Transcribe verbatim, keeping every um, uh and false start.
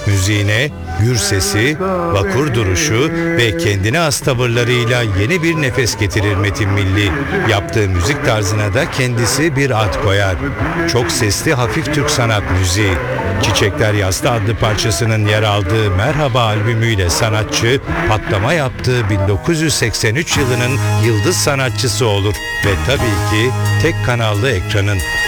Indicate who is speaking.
Speaker 1: müziğine gür sesi, vakur duruşu ve kendine has tavırlarıyla yeni bir nefes getirir Metin Milli. Yaptığı müzik tarzına da kendisi bir ad koyar. Çok sesli hafif Türk sanat müziği. Çiçekler Yaslı adlı parçasının yer aldığı Merhaba albümüyle sanatçı patlama yaptığı bin dokuz yüz seksen üç yılının yıldız sanatçısı olur ve tabii ki tek kanallı ekranın